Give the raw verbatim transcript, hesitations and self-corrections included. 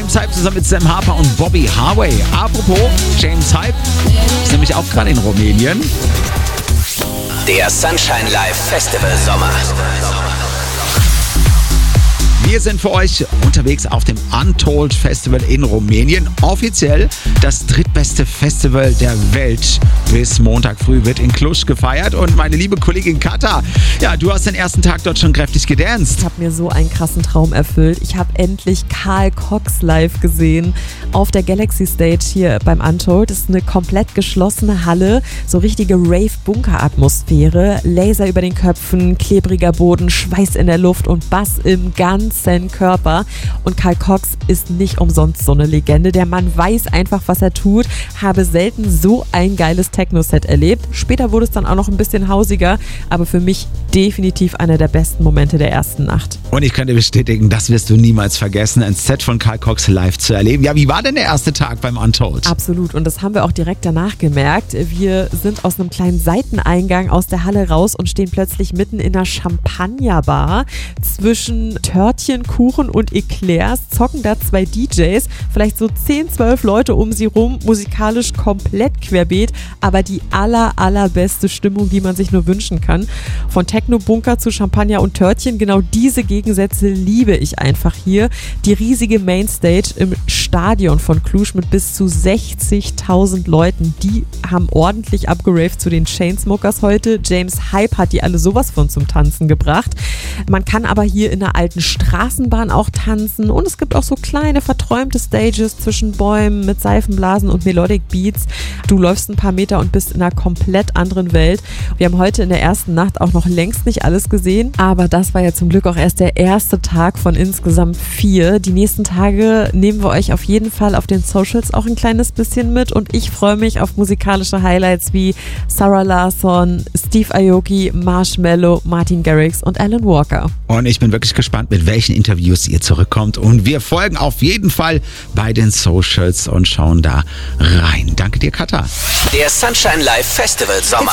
James Hype zusammen mit Sam Harper und Bobby Harvey. Apropos James Hype, ist nämlich auch gerade in Rumänien. Der Sunshine Live Festival Sommer. Wir sind für euch unterwegs auf dem Untold Festival in Rumänien. Offiziell das drittbeste Festival der Welt. Bis Montag früh wird in Cluj gefeiert. Und meine liebe Kollegin Katha, ja, du hast den ersten Tag dort schon kräftig gedanced. Ich habe mir so einen krassen Traum erfüllt. Ich habe endlich Carl Cox live gesehen auf der Galaxy Stage hier beim Untold. Das ist eine komplett geschlossene Halle, so richtige Rave-Bunker-Atmosphäre. Laser über den Köpfen, klebriger Boden, Schweiß in der Luft und Bass im ganzen Körper. Und Carl Cox ist nicht umsonst so eine Legende. Der Mann weiß einfach, was er tut. Habe selten so ein geiles Techno-Set erlebt. Später wurde es dann auch noch ein bisschen hausiger, aber für mich definitiv einer der besten Momente der ersten Nacht. Und ich kann dir bestätigen, das wirst du niemals vergessen, ein Set von Carl Cox live zu erleben. Ja, wie war denn der erste Tag beim Untold? Absolut, und das haben wir auch direkt danach gemerkt. Wir sind aus einem kleinen Seiteneingang aus der Halle raus und stehen plötzlich mitten in einer Champagnerbar zwischen Törtchen, Kuchen und Eclairs, zocken da zwei D Js, vielleicht so zehn, zwölf Leute um sie rum, musikalisch komplett querbeet, aber die aller, allerbeste Stimmung, die man sich nur wünschen kann. Von Techno-Bunker zu Champagner und Törtchen, genau diese Gegensätze liebe ich einfach hier. Die riesige Mainstage im Stadion von Cluj mit bis zu sechzigtausend Leuten, die haben ordentlich abgeraved zu den Chainsmokers heute. James Hype hat die alle sowas von zum Tanzen gebracht. Man kann aber hier in einer alten Straßenbahn auch tanzen und es gibt auch so kleine verträumte Stages zwischen Bäumen mit Seifenblasen und Melodic Beats. Du läufst ein paar Meter und bist in einer komplett anderen Welt. Wir haben heute in der ersten Nacht auch noch längst nicht alles gesehen, aber das war ja zum Glück auch erst der erste Tag von insgesamt vier. Die nächsten Tage nehmen wir euch auf jeden Fall auf den Socials auch ein kleines bisschen mit und ich freue mich auf musikalische Highlights wie Sarah Larsson, Steve Aoki, Marshmello, Martin Garrix und Alan Walker. Und ich bin wirklich gespannt, mit welchen Interviews ihr zurückkommt. Und wir folgen auf jeden Fall bei den Socials und schauen da rein. Danke dir, Katha. Der Sunshine Live Festival Sommer.